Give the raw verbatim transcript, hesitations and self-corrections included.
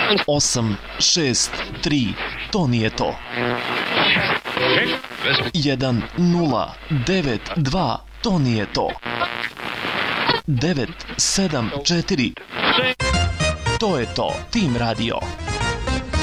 osam šest tri, to nije to. jedan nula devet dva, to nije to. devet sedam četiri, to je to. Tim Radio.